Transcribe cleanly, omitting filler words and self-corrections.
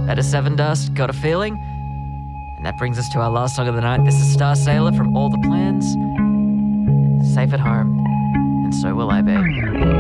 That is Sevendust, Got a Feeling. And that brings us to our last song of the night. This is Star Sailor from All the Plans. Safe at home, and so will I be.